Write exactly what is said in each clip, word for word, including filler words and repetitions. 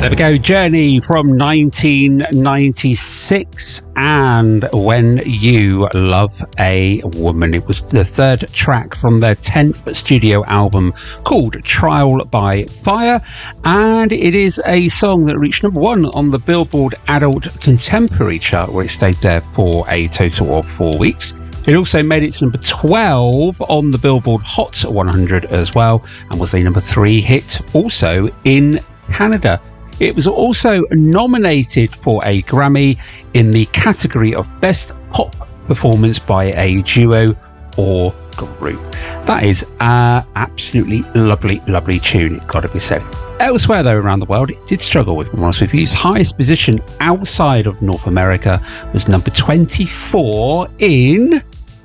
There we go, Journey from nineteen ninety-six, and When You Love a Woman. It was the third track from their tenth studio album called Trial by Fire, and it is a song that reached number one on the Billboard Adult Contemporary chart, where it stayed there for a total of four weeks. It also made it to number twelve on the Billboard Hot one hundred as well, and was a number three hit also in Canada. It was also nominated for a Grammy in the category of Best Pop Performance by a Duo or Group. That is an absolutely lovely, lovely tune, it's got to be said. Elsewhere, though, around the world, it did struggle, with, to be honest with you. Its highest position outside of North America was number twenty-four in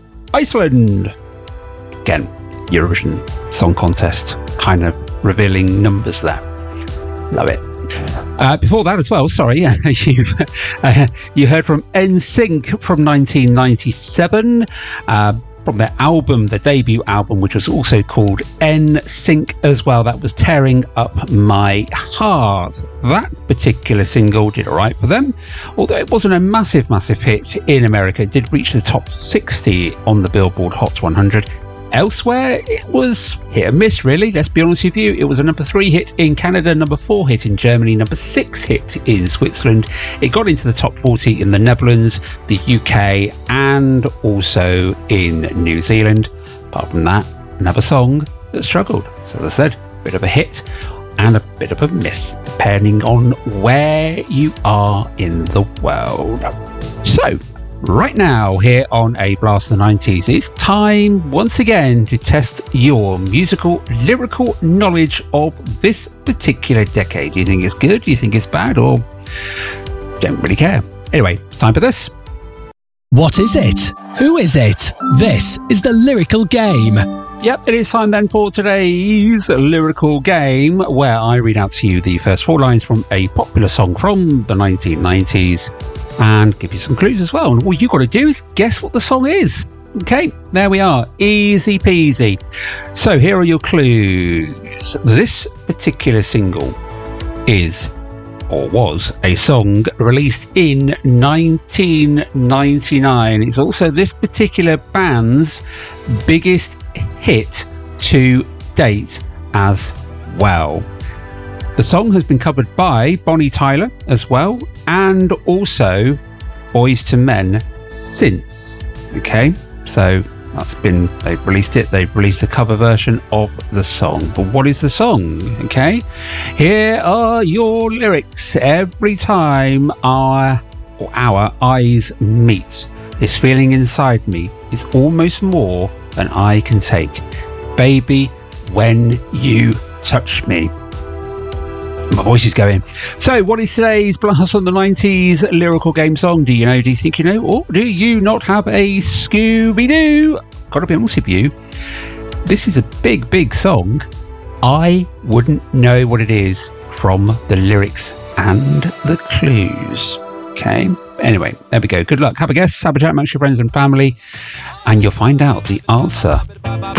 Iceland. Again, Eurovision Song Contest kind of revealing numbers there. Love it. Uh, before that as well, sorry, you, uh, you heard from N Sync from nineteen ninety-seven, uh, from their album, their debut album, which was also called N Sync as well. That was Tearing Up My Heart. That particular single did all right for them, although it wasn't a massive, massive hit in America. It did reach the top sixty on the Billboard Hot one hundred. Elsewhere, it was hit and miss, really. Let's be honest with you. It was a number three hit in Canada, number four hit in Germany, number six hit in Switzerland. It got into the top forty in the Netherlands, the U K, and also in New Zealand. Apart from that, another song that struggled. So as I said, a bit of a hit and a bit of a miss, depending on where you are in the world. So, right now, here on A Blast of the nineties, it's time once again to test your musical, lyrical knowledge of this particular decade. Do you think it's good? Do you think it's bad? Or don't really care? Anyway, it's time for this. What is it? Who is it? This is the Lyrical Game. Yep, it is time then for today's lyrical game, where I read out to you the first four lines from a popular song from the nineteen nineties. And give you some clues as well. And all you got to do is guess what the song is. Okay, there we are. Easy peasy. So here are your clues. This particular single is, or was, a song released in nineteen ninety-nine. It's also this particular band's biggest hit to date as well. The song has been covered by Bonnie Tyler as well, and also Boyz two Men since. Okay, so that's been, they've released it, they've released a cover version of the song. But what is the song? Okay, here are your lyrics. Every time our, or our eyes meet, this feeling inside me is almost more than I can take. Baby, when you touch me. My voice is going. So, what is today's Blast from the nineties lyrical game song? Do you know? Do you think you know? Or do you not have a Scooby-Doo? Gotta be honest with you. This is a big, big song. I wouldn't know what it is from the lyrics and the clues. Okay? Anyway, there we go. Good luck. Have a guess. Have a chat amongst your friends and family, and you'll find out the answer.